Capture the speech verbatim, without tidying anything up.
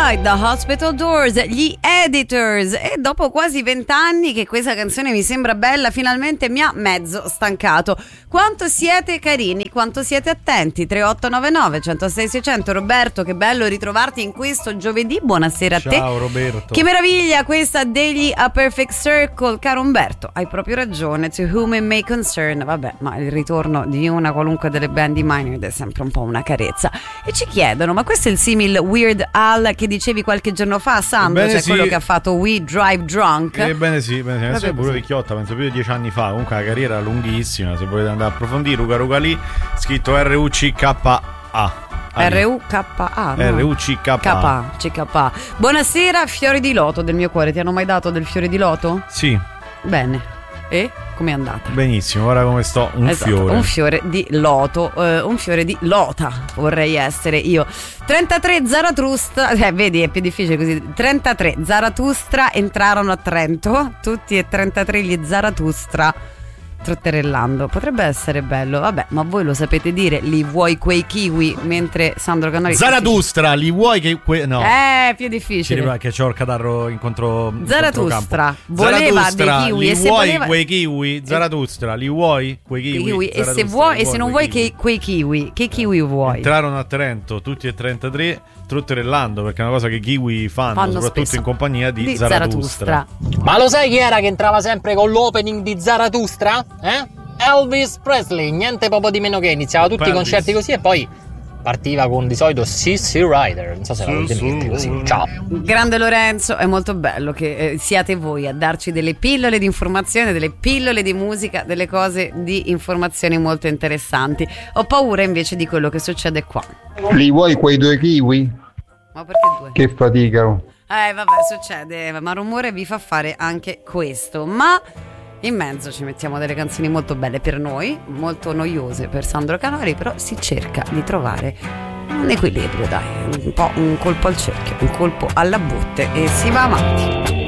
Inside the Hospital Doors, gli Editors. E dopo quasi vent'anni che questa canzone mi sembra bella, finalmente mi ha mezzo stancato. Quanto siete carini, quanto siete attenti. Tre otto nove nove, uno zero sei sei zero zero. Roberto, che bello ritrovarti in questo giovedì. Buonasera a te. Ciao Roberto. Che meraviglia questa degli A Perfect Circle. Caro Umberto, hai proprio ragione. To whom it may concern. Vabbè, ma il ritorno di una qualunque delle band di Minor è sempre un po' una carezza. E ci chiedono, ma questo è il simil Weird Al che dicevi qualche giorno fa, Sandro? Ebbene Cioè sì. quello che ha fatto We Drive Drunk? Ebbene sì, ebbene sì. È pure vecchiotta, penso più di dieci anni fa. Comunque la carriera lunghissima. Se volete andare a approfondire, Ruga Ruga lì, scritto R U C K A. R U K A, no? R U C K A. K C K A. Buonasera, fiori di loto del mio cuore. Ti hanno mai dato del fiore di loto? Sì. Bene. E com'è andata? Benissimo, guarda come sto. Un esatto, fiore. Un fiore di loto, eh, un fiore di lota vorrei essere io. trentatré Zarathustra, eh, vedi è più difficile così. trentatré Zarathustra entrarono a Trento, tutti e trentatré gli Zarathustra trotterellando. Potrebbe essere bello, vabbè, ma voi lo sapete dire, li vuoi quei kiwi, mentre Sandro Canori Zarathustra, li vuoi che que... no. Eh, più difficile. Ci che c'ho il catarro incontro Zarathustra voleva dei kiwi li e se vuoi voleva... quei kiwi? Zarathustra, li vuoi quei kiwi? kiwi e se vuoi e se non vuoi che quei kiwi, che kiwi vuoi? Entrarono a Trento tutti e trentatré trotterellando, perché è una cosa che i kiwi fanno, fanno soprattutto spesso. in compagnia di, di Zarathustra. Zarathustra. Ma lo sai chi era che entrava sempre con l'opening di Zarathustra? Eh? Elvis Presley, niente proprio di meno che iniziava tutti Elvis. i concerti così e poi partiva con di solito Sissy Rider, non so se l'avete detto così. Ciao. Grande Lorenzo, è molto bello che eh, siate voi a darci delle pillole di informazione, delle pillole di musica, delle cose di informazioni molto interessanti. Ho paura invece di quello che succede qua. Li vuoi quei due kiwi? Ma perché due? Che fatica. Eh vabbè, succede, ma rumore vi fa fare anche questo. Ma in mezzo ci mettiamo delle canzoni molto belle per noi, molto noiose per Sandro Canori, però si cerca di trovare un equilibrio, dai, un po' un colpo al cerchio, un colpo alla botte e si va avanti.